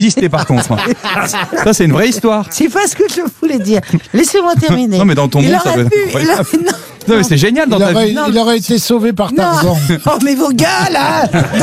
existé par contre. Ça, c'est une vraie histoire. C'est pas ce que je voulais dire. Laissez-moi terminer. Non, mais dans ton monde, ça doit être incroyable. Non, mais c'est génial dans ta vie. Il aurait été sauvé par Tarzan. Oh, mais vos gars, là,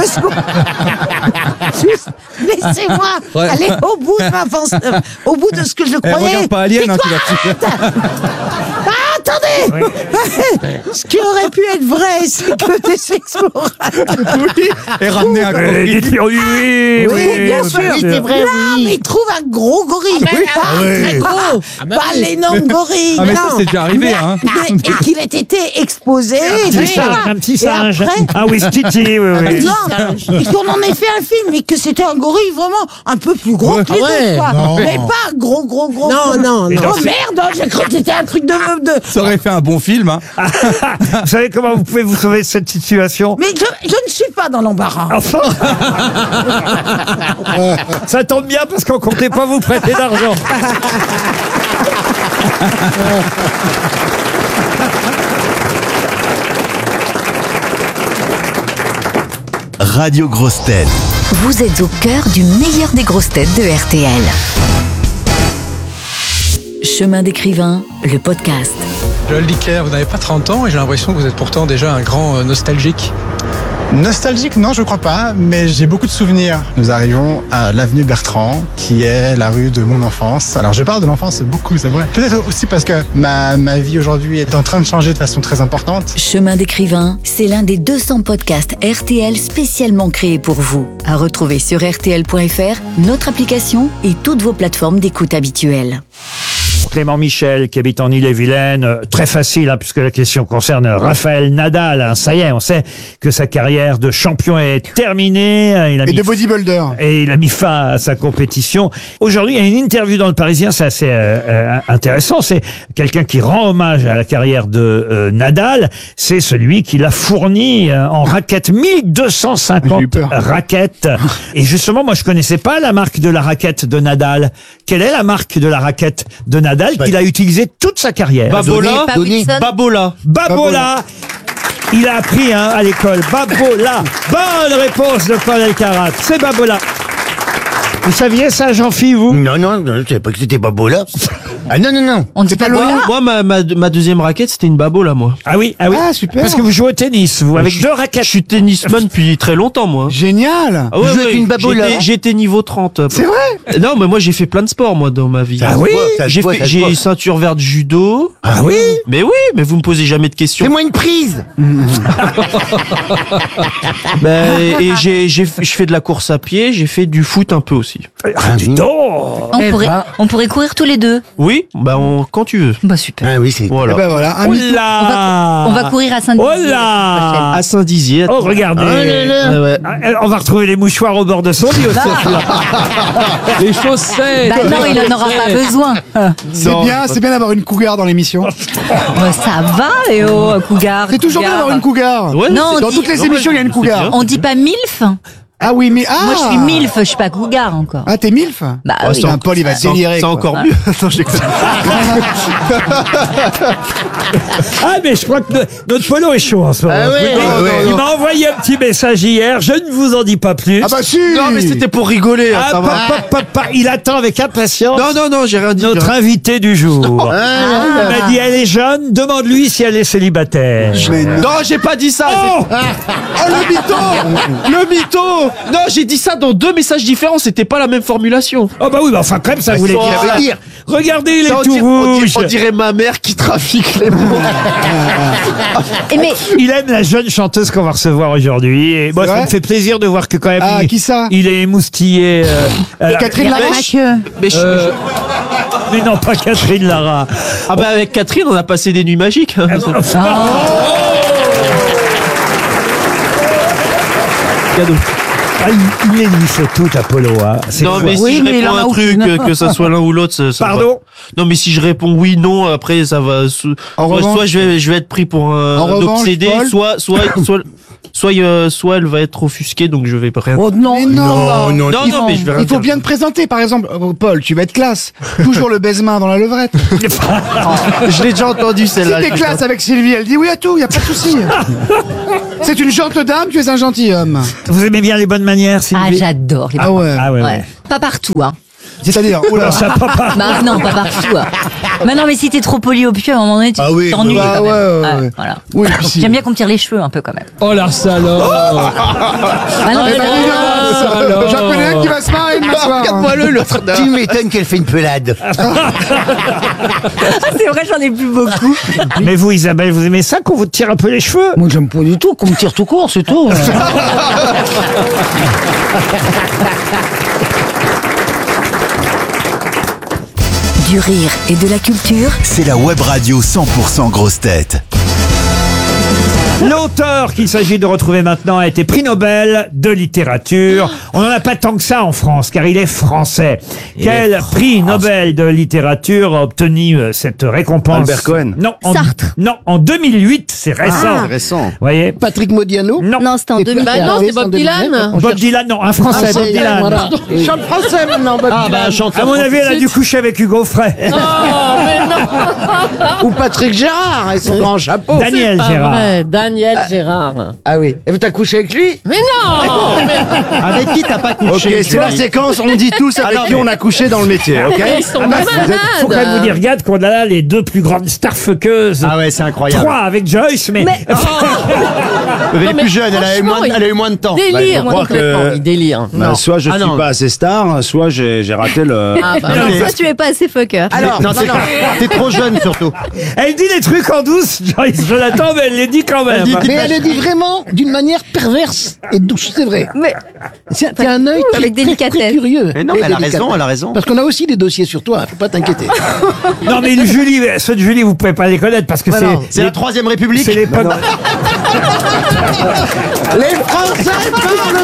juste, laissez-moi aller au bout de ma pensée, au bout de ce que je croyais. Regarde pas Alien, hein, tu vas attendez. Ce qui aurait pu être vrai, c'est que des explorateurs. Oui, et ramener un gorille. Oui, bien sûr. C'est vrai, Non, mais ils trouvent un gros gorille. Pas très gros. Pas l'énorme gorille. Ah, mais ça, non. c'est déjà arrivé, hein. Et qu'il ait été exposé. Un petit singe. Après, Ah oui, Stitty, oui. non, et qu'on en ait fait un film, mais que c'était un gorille vraiment un peu plus gros que les autres, quoi. non. Mais pas gros. Non. Oh merde, j'ai cru que c'était un truc de... Ça aurait fait un bon film, hein. Vous savez comment vous pouvez vous sauver de cette situation? Mais je ne suis pas dans l'embarras. Enfin, ça tombe bien parce qu'on comptait pas vous prêter d'argent. Radio Grosses Têtes. Vous êtes au cœur du meilleur des grosses têtes de RTL. Chemin d'écrivain, le podcast. Joël Dicker, vous n'avez pas 30 ans et j'ai l'impression que vous êtes pourtant déjà un grand nostalgique. Nostalgique, non, je crois pas, mais j'ai beaucoup de souvenirs. Nous arrivons à l'avenue Bertrand, qui est la rue de mon enfance. Alors, je parle de l'enfance beaucoup, c'est vrai. Peut-être aussi parce que ma vie aujourd'hui est en train de changer de façon très importante. Chemin d'écrivain, c'est l'un des 200 podcasts RTL spécialement créés pour vous. À retrouver sur RTL.fr, notre application et toutes vos plateformes d'écoute habituelles. Clément Michel, qui habite en Ille-et-Vilaine, très facile, hein, puisque la question concerne Raphaël Nadal. Hein, ça y est, on sait que sa carrière de champion est terminée. Et de bodybuilder. Et il a mis fin à sa compétition. Aujourd'hui, il y a une interview dans Le Parisien, c'est assez intéressant. C'est quelqu'un qui rend hommage à la carrière de Nadal. C'est celui qui l'a fourni en raquettes, 1250 raquettes. Et justement, moi, je connaissais pas la marque de la raquette de Nadal. Quelle est la marque de la raquette de Nadal qu'il a utilisé toute sa carrière? Babola. Il a appris à l'école. Babola. Bonne réponse de Paul Elkarat. C'est Babola. Vous saviez ça, Jean-Philippe, vous? Non, je savais pas que c'était Babola. Ah non. On ne dit pas Lola. Moi, ma deuxième raquette, c'était une Babola, moi. Ah oui. Ah, super. Parce que vous jouez au tennis, vous, avec deux raquettes. Je suis tennisman depuis très longtemps, moi. Génial. Ah ouais, Vous jouez avec une Babola. J'étais niveau 30. C'est vrai? Non, mais moi, j'ai fait plein de sports, moi, dans ma vie. Ah oui? J'ai ceinture verte judo. Ah oui? Mais oui, mais vous me posez jamais de questions. Fais-moi une prise. Et je fais de la course à pied, j'ai fait du foot un peu aussi. Dis donc. On pourrait courir tous les deux. Oui, quand tu veux. Bah super. Ah oui, c'est... Voilà. Eh ben voilà. Oh là! On va courir à Saint-Dizier. Oh là! À Saint-Dizier. Oh, regardez. Ouais. On va retrouver les mouchoirs au bord de son lit aussi. Les chaussettes. Bah non, il en aura pas besoin. C'est bien d'avoir une cougar dans l'émission. Bah, ça va, Léo, cougar. C'est toujours bien d'avoir une cougar. Ouais, Non, Dans toutes les émissions, il y a une cougar. On dit pas MILF? Ah oui, mais Moi, je suis MILF, je suis pas cougar encore. Ah, t'es MILF? Bah oui. Putain, Paul, il va délirer. C'est quoi. encore mieux. Attends, j'écoute. Ah, mais je crois que notre polo est chaud en ce moment. Ah ouais, Il m'a envoyé un petit message hier, je ne vous en dis pas plus. Ah bah si. Non, mais c'était pour rigoler. Hein, ça va. Il attend avec impatience Non, j'ai rien dit. notre invité du jour. Il m'a dit, elle est jeune, demande-lui si elle est célibataire. Non, j'ai pas dit ça. Oh Le mytho. Non, j'ai dit ça dans deux messages différents. C'était pas la même formulation. Oh bah oui, bah enfin quand même ça voulait dire. Regardez, il est tout rouge. On dirait ma mère qui trafique les mots. Mais Il aime la jeune chanteuse qu'on va recevoir aujourd'hui. Et moi, ça me fait plaisir de voir que quand même, Ah, qui ça? il est émoustillé. Catherine Larrache. Mais non, pas Catherine Lara. Ah bah avec Catherine, on a passé des nuits magiques. Cadeau. Ah, il est fait tout, Apollo. Hein. Non, mais si je réponds un truc, que ça soit l'un ou l'autre, ça Pardon va. Non, mais si je réponds oui, non, après, ça va. Soit je vais être pris pour un obsédé, soit elle va être offusquée, donc je vais pas rien. Oh non. Non, mais je vais rien Il faut dire. bien te présenter, par exemple. Paul, tu vas être classe. Toujours le baise-main dans la levrette. Je l'ai déjà entendu, Si celle-là. t'es classe avec Sylvie, elle dit oui à tout, y a pas de souci. C'est une gentille dame, tu es un gentil homme. Vous aimez bien les bonnes manières, Sylvie? j'adore les Ah ouais. Ah ouais. Ouais. Pas partout, hein. C'est-à-dire, Oula, ça papa. Bah non, pas partout. Hein. Mais non, mais si t'es trop poli au pied, à un moment donné, tu t'ennuies. bah, quand même. ouais. Voilà. Oui, puis si. J'aime bien qu'on me tire les cheveux un peu quand même. Oh la salope. Ah non, mais évidemment, j'en connais un qui va se marrer de m'asseoir. Regarde-moi l'autre. Tu m'étonnes qu'elle fait une pelade. c'est vrai, j'en ai plus beaucoup. Mais vous, Isabelle, vous aimez ça qu'on vous tire un peu les cheveux? Moi, j'aime pas du tout qu'on me tire tout court, c'est tout. Du rire et de la culture. C'est la web radio 100% grosse tête. L'auteur qu'il s'agit de retrouver maintenant a été prix Nobel de littérature. On n'en a pas tant que ça en France, car il est français. Quel prix Nobel de littérature a obtenu cette récompense? Albert Cohen. Non, Sartre. Non, en 2008, c'est récent. C'est récent. Voyez? Patrick Modiano. Non. Non, c'était en 2000. Bah non, c'est Bob Dylan. Bob Dylan, non, un français, Bob Dylan. Voilà. Chante français maintenant, Bob Ah bah Dylan. chante. À mon avis, elle a dû coucher avec Hugo Frey. Oh, mais non. Ou Patrick Gérard et son grand chapeau. Daniel Pas Gérard. vrai, Daniel Gérard. Ah oui. Et t'as couché avec lui? Mais non. Avec qui t'as pas couché? Ok, c'est la séquence, on dit tous avec qui on a couché dans le métier, ok? Ils sont malades. Faut quand même vous dire, regarde qu'on a là les deux plus grandes starfuckeuses. Ah ouais, c'est incroyable. 3 avec Joyce, mais... Elle est Non, mais plus jeune, elle a eu moins de temps. Délire, Bah, je crois complètement. que- Il délire. soit je Ah, suis non. pas assez star, soit j'ai raté le... Ah, bah, Non, Toi, tu es pas assez fucker. Alors, Non, t'es trop jeune surtout. Elle dit les trucs en douce, Joyce, je l'attends, mais elle les dit quand même. Mais elle le dit vraiment d'une manière perverse et douce, c'est vrai. Mais T'as un œil avec délicatesse. curieux. Mais non, Et elle a délicat. raison, elle a raison. Parce qu'on a aussi des dossiers sur toi, faut pas t'inquiéter. Non, mais une Julie, ceux de Julie, vous pouvez pas les connaître parce que C'est la Troisième République. c'est l'époque. les Français parlent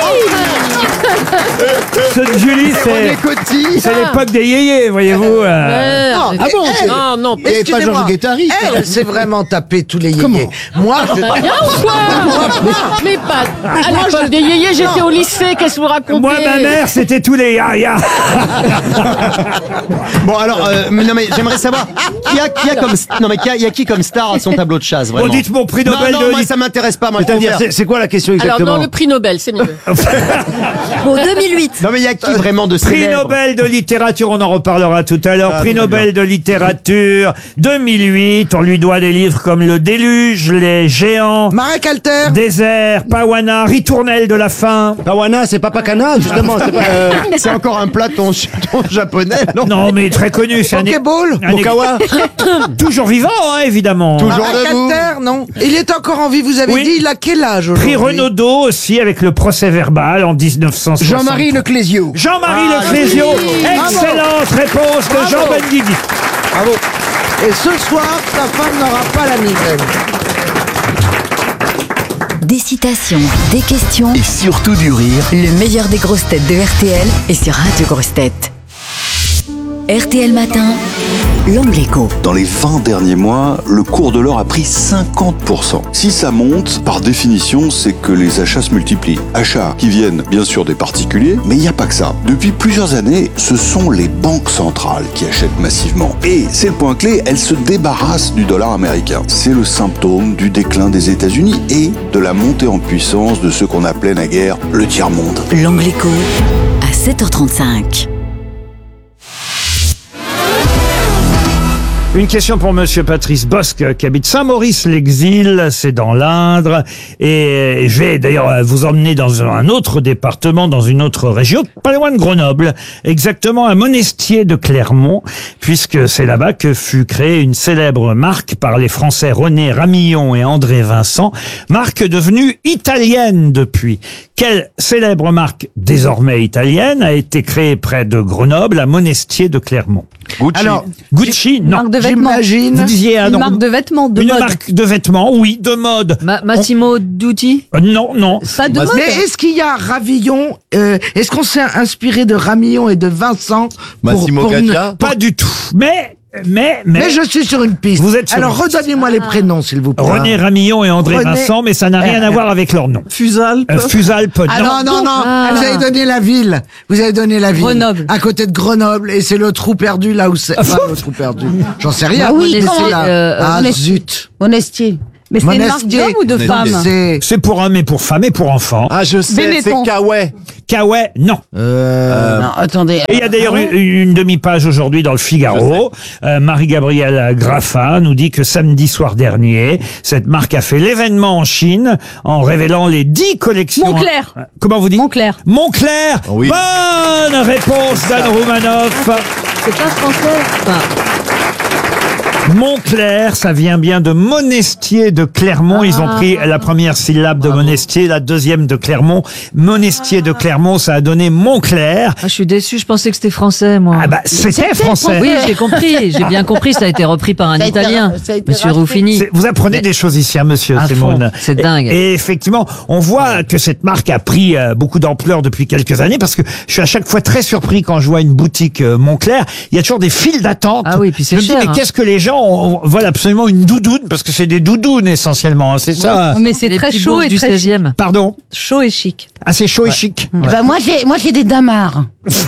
Ceux de Julie, c'est l'époque des yéyés, voyez-vous. Ah bon Non, non. Il n'y avait pas Georges Guettari. Elle s'est vraiment tapé tous les Comment yéyés. Moi, je... Bien ou quoi Mais pas. À l'époque des yéyés, j'étais au lycée, qu'est-ce que vous racontez? Moi, ma mère, c'était tous les ya. Bon alors, non mais j'aimerais savoir qui a qui comme star à son tableau de chasse Bon, vraiment. dites mon prix Nobel non, de moi ça m'intéresse pas. Moi, C'est-à-dire, c'est quoi la question Alors exactement? non, le prix Nobel, c'est mieux. Bon, 2008. Non mais il y a qui vraiment de Prix célèbre? Nobel de littérature, on en reparlera tout à l'heure. Prix Nobel de littérature 2008, on lui doit des livres comme Le Déluge, Les Géants, Marek Alter. Désert, Pawana, Ritournelle de la faim. Pawana, c'est pas Pakana, justement. C'est pas, C'est encore un plat ton japonais, non? Non, mais très connu, c'est Pokéball. un Okawa. toujours vivant, hein, évidemment. Marek Alter, non. Il est encore en vie, vous avez Oui. dit, il a quel âge Prix aujourd'hui? Renaudot aussi avec le procès verbal en 1960. Jean-Marie Leclésio. Jean-Marie Leclésio. Excellente réponse de Jean Benguigui. Bravo. Et ce soir, sa femme n'aura pas la migraine. Des citations, des questions. Et surtout du rire. Le meilleur des grosses têtes de RTL est sur Radio Grosses Têtes. RTL Matin, l'angle écho. Dans les 20 derniers mois, le cours de l'or a pris 50%. Si ça monte, par définition, c'est que les achats se multiplient. Achats qui viennent bien sûr des particuliers, mais il n'y a pas que ça. Depuis plusieurs années, ce sont les banques centrales qui achètent massivement. Et c'est le point clé, elles se débarrassent du dollar américain. C'est le symptôme du déclin des États-Unis et de la montée en puissance de ce qu'on appelait naguère le tiers-monde. L'angle écho à 7h35. Une question pour Monsieur Patrice Bosque qui habite Saint-Maurice-l'Exil, c'est dans l'Indre, et je vais d'ailleurs vous emmener dans un autre département, dans une autre région, pas loin de Grenoble, exactement à Monestier de Clermont, puisque c'est là-bas que fut créée une célèbre marque par les Français René Ramillon et André Vincent, marque devenue italienne depuis. Quelle célèbre marque désormais italienne a été créée près de Grenoble, à Monestier de Clermont? Gucci. Alors, Gucci, non. Marque de vêtements. j'imagine. Vous disiez Une non. marque de vêtements, de Une mode. marque de vêtements, oui, de mode. Massimo Dutti. Non, non. Pas de mode. Mais est-ce qu'il y a Ravillon est-ce qu'on s'est inspiré de Ramillon et de Vincent pour une... Pas du tout. Mais Mais je suis sur une piste. Vous êtes sur Alors une piste. redonnez-moi les prénoms, s'il vous plaît. René Ramillon et André René- Vincent, mais ça n'a rien à voir avec leur nom. Fusalpe. Fusalpe, Ah non, vous avez donné la ville. Vous avez donné la ville. Grenoble. À côté de Grenoble. Et c'est le trou perdu là où c'est. Enfin, le trou perdu. J'en sais rien. Bah oui, mais comment c'est là. Ah Monestier. zut. Monestier. Mais c'est une marque d'homme ou de femme? C'est pour hommes et pour femmes et pour enfants. Ah, je sais, Benetton. c'est Kawaii. Kawaii, non. Non, attendez. Et il y a d'ailleurs une demi-page aujourd'hui dans le Figaro. Marie-Gabrielle Graffin nous dit que samedi soir dernier, cette marque a fait l'événement en Chine en révélant les 10 collections. Moncler. Comment vous dites? Moncler. Moncler. Oui. Bonne réponse d'Anne Roumanoff. C'est pas français. Moncler, ça vient bien de Monestier de Clermont. Ils ont pris la première syllabe de Monestier, la deuxième de Clermont. Monestier de Clermont, ça a donné Moncler. Ah, je suis déçu, je pensais que c'était français, moi. Ah bah, c'était français. Oui, j'ai compris, j'ai bien compris, ça a été repris par un Ça a été- Italien, ça a été Monsieur racheté. Ruffini. Vous apprenez des choses ici, hein, monsieur À Semoun. fond, c'est dingue. Et effectivement, on voit que cette marque a pris beaucoup d'ampleur depuis quelques années parce que je suis à chaque fois très surpris quand je vois une boutique Moncler. Il y a toujours des files d'attente. Ah oui, puis c'est Je me dis, cher, mais hein. qu'est-ce que les gens veulent absolument une doudoune parce que c'est des doudounes essentiellement, hein, c'est ça. Mais c'est Les très petits chaud bourses et du très 16e. Pardon. chaud et chic. Ah, c'est chaud et chic. Eh ben, moi, j'ai des damars.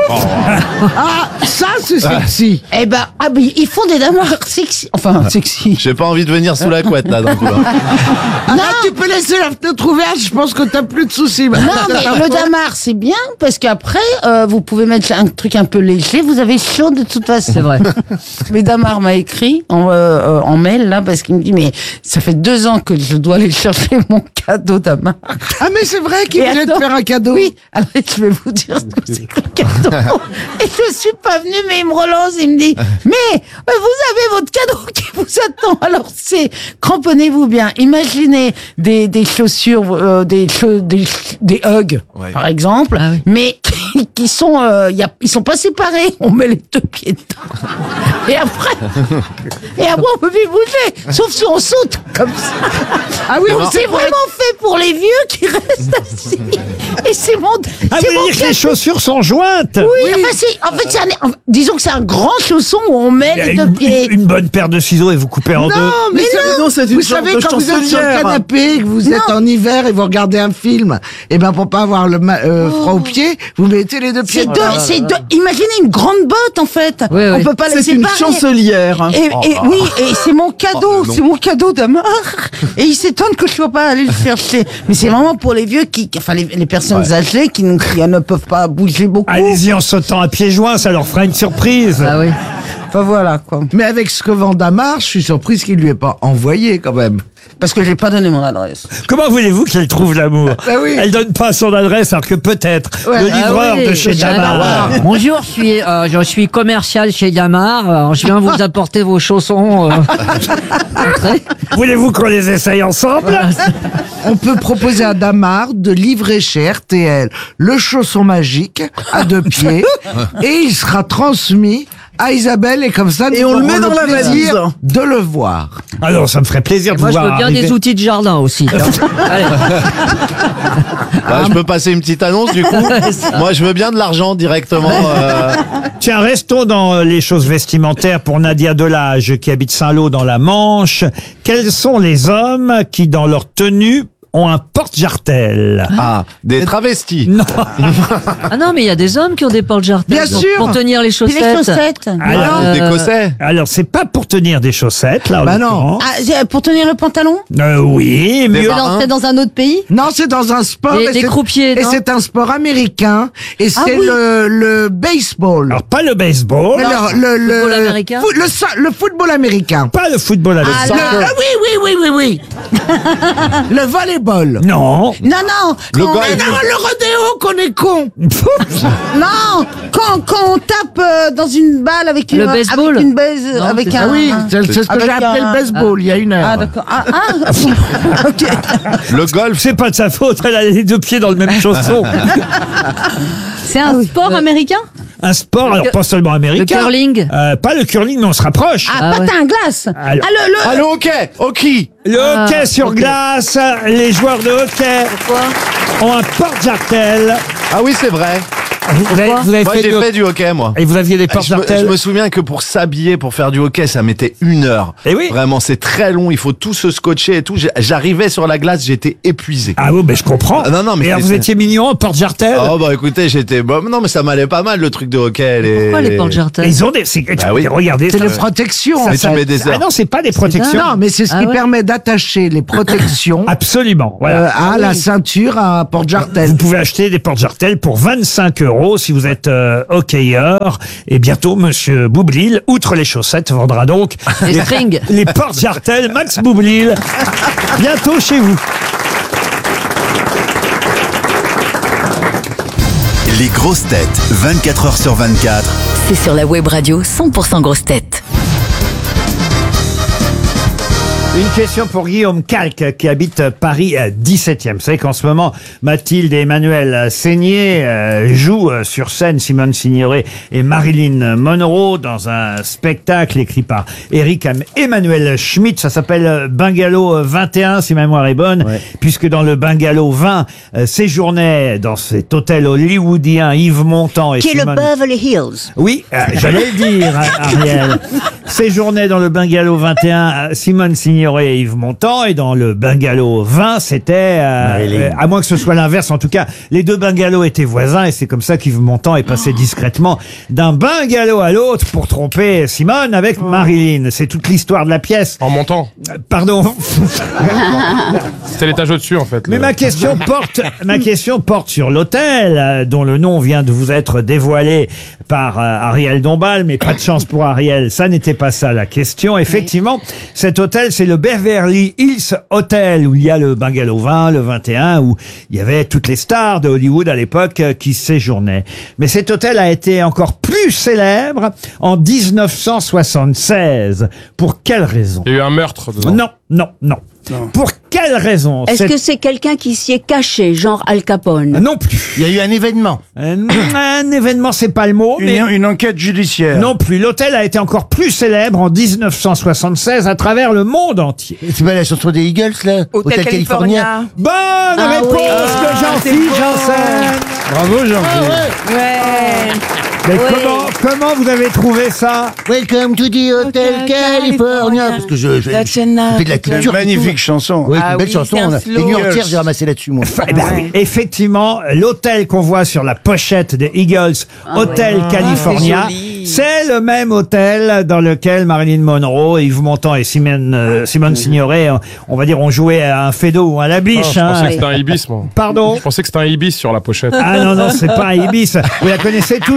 Ah, ça, c'est sexy. Eh ben, ah, mais ils font des damars sexy. Enfin, sexy. J'ai pas envie de venir sous la couette, là, d'un coup. Non, tu peux laisser la fenêtre ouverte, je pense que t'as plus de soucis. non, mais le damar, c'est bien parce qu'après, vous pouvez mettre un truc un peu léger. Vous avez chaud de toute façon. C'est vrai. Mais Damar m'a écrit en mail, là, parce qu'il me dit, mais ça fait 2 ans que je dois aller chercher mon cadeau Damar. Ah, mais c'est vrai qu'il Et voulait te attends, faire un cadeau. Oui, alors je vais vous dire ce que c'est que le cadeau. Et je suis pas venue, mais il me relance, il me dit, mais vous avez votre cadeau qui vous attend. Alors c'est, cramponnez-vous bien. Imaginez des chaussures, des Ugg, par exemple, Ah oui. mais qui sont, ils sont pas séparés. On met les 2 pieds dedans. Et après, on peut plus bouger, sauf si on saute comme ça. Ah oui, Donc, c'est vraiment fait pour les vieux qui restent assis. Et c'est mon. Ah, c'est vous mon voulez dire que les cadeau. chaussures sont jointes? Oui, en fait, disons que c'est un grand chausson où on met les 2 pieds. Une bonne paire de ciseaux et vous coupez en deux. mais non, c'est vous savez, quand vous êtes sur le canapé, et que vous êtes en hiver et vous regardez un film, et ben pour pas avoir le froid aux pieds, vous mettez les 2 pieds. Imaginez une grande botte en fait. Oui, oui. On peut pas les séparer. chancelière. Et oui, et c'est mon cadeau, c'est mon cadeau d'Amar. Et il s'étonne que je sois pas allé le chercher. Mais c'est vraiment pour les vieux enfin les personnes âgées qui ne peuvent pas bouger beaucoup. Allez-y en sautant à pieds joints, ça leur fera une surprise. Ah oui. Enfin voilà quoi. Mais avec ce que vend Damar, je suis surprise qu'il lui ait pas envoyé quand même. Parce que j'ai pas donné mon adresse. Comment voulez-vous qu'elle trouve l'amour? Bah oui. Elle donne pas son adresse alors que peut-être le livreur Ah oui, de chez Damar. Bonjour, je suis commercial chez Damar. Alors, je viens vous apporter vos chaussons. Voulez-vous qu'on les essaye ensemble? On peut proposer à Damar de livrer chez RTL le chausson magique à 2 pieds et il sera transmis à Isabelle et comme ça nous on le met aurons dans la plaisir valise. de le voir. Alors ça me ferait plaisir de Moi, vous je voir veux bien arriver. des outils de jardin aussi. Allez. Je peux passer une petite annonce du coup. Moi, je veux bien de l'argent directement. Tiens, restons dans les choses vestimentaires pour Nadia Delage qui habite Saint-Lô dans la Manche. Quels sont les hommes qui, dans leur tenue, ont un porte-jartel? Ah, des travestis. Non. Ah non, mais il y a des hommes qui ont des porte-jartelles. Bien donc, sûr. pour tenir les chaussettes. Les chaussettes. Alors, Des cossets. alors, c'est pas pour tenir des chaussettes, là, en Bah non. l'occurrence. Ah, pour tenir le pantalon. Oui, mieux. C'est dans un autre pays? Non, c'est dans un sport. Des et c'est- croupiers, Et non c'est un sport américain. Et c'est oui. le baseball. Alors, pas le baseball. Mais football américain le football américain. Pas le football avec ça. Oui. Le volleyball. Non. Non. Le Quand- golf. Mais non, le rodéo qu'on est con. Non, quand on tape dans une balle avec une Le baseball. avec une baise, Non, avec c'est un. Ah oui, c'est ce que avec j'ai appelé un- le baseball il y a une heure. Ah d'accord. Ok. Le golf. C'est pas de sa faute, elle a les 2 pieds dans le même chausson. C'est un sport américain? Un sport, alors pas seulement américain. Le curling. Pas le curling, mais on se rapproche. Ah, patin à glace. Alors- Ah, Le hockey. Hockey. Le hockey sur glace, les joueurs de hockey ont un porte-jartel. Ah oui, c'est vrai. Vous avez Moi, j'ai fait du hockey, moi. Et vous aviez des portes Je jartelles? me souviens que pour s'habiller, pour faire du hockey, ça mettait 1 heure. Et oui. Vraiment, c'est très long. Il faut tout se scotcher et tout. J'arrivais sur la glace, j'étais épuisé. Ah oui, mais je comprends. Non, mais et alors, vous étiez mignon en porte jartelle? Oh, bah, écoutez, j'étais, non, mais ça m'allait pas mal, le truc de hockey. Pourquoi les portes jartelles? Ils ont des, regardez. C'est ça. les protections. Mais en tu fait. mets des heures. Ah non, c'est pas des protections. Non, mais c'est ce qui permet d'attacher les protections Absolument. Voilà. à la ceinture, à porte-jartel. Vous pouvez acheter des portes jartelles pour 25 € si vous êtes hockeyeur. Et bientôt, Monsieur Boublil, outre les chaussettes, vendra donc Les strings. les portes jartelles Max Boublil. Bientôt chez vous. Les grosses têtes, 24 heures sur 24. C'est sur la web radio 100% grosses têtes. Une question pour Guillaume Calque qui habite Paris 17e. Vous savez qu'en ce moment, Mathilde et Emmanuel Seigné jouent sur scène Simone Signoret et Marilyn Monroe dans un spectacle écrit par Eric Emmanuel Schmitt. Ça s'appelle Bungalow 21, si ma mémoire est bonne, puisque dans le Bungalow 20 séjournaient dans cet hôtel hollywoodien Yves Montand et Qui est Simone... le Beverly Hills. Oui, j'allais le dire, Ariel. Séjournaient dans le Bungalow 21 Simone Signoret et Yves Montand, et dans le Bungalow 20, c'était, à moins que ce soit l'inverse, en tout cas, les deux bungalows étaient voisins, et c'est comme ça qu'Yves Montand est passé discrètement d'un bungalow à l'autre pour tromper Simone avec Marilyn. C'est toute l'histoire de la pièce. En montant. Pardon. C'était l'étage au-dessus, en fait. Mais ma question porte sur l'hôtel, dont le nom vient de vous être dévoilé par Ariel Dombal, mais pas de chance pour Ariel, ça n'était pas ça la question. Effectivement, cet hôtel, c'est le Beverly Hills Hotel, où il y a le Bungalow 20, le 21, où il y avait toutes les stars de Hollywood à l'époque qui séjournaient. Mais cet hôtel a été encore plus célèbre en 1976. Pour quelle raison? Il y a eu un meurtre dedans. Non. Pour quelle raison? Est-ce que c'est quelqu'un qui s'y est caché, genre Al Capone? Non plus. Il y a eu un événement. Un événement, c'est pas le mot. Une enquête judiciaire. Non plus. L'hôtel a été encore plus célèbre en 1976 à travers le monde entier. C'est pas la chanson des Eagles, là? Hôtel California. Bonne réponse de Jean-Philippe Janssen. Bravo, Jean-Philippe. Mais comment vous avez trouvé ça? Welcome to the Hotel California. Parce que je fais de la culture. Magnifique chanson. Oui, une belle chanson. Une nuit entière, j'ai ramassé là-dessus, moi. Eh ben, effectivement, l'hôtel qu'on voit sur la pochette des Eagles, Hotel California, c'est le même hôtel dans lequel Marilyn Monroe, Yves Montand et Simone Signoret, on va dire, ont joué à un fédo ou à la biche. Je pensais que c'était un ibis, moi. Pardon? Je pensais que c'était un ibis sur la pochette. Ah non, c'est pas un ibis. Vous la connaissez tous,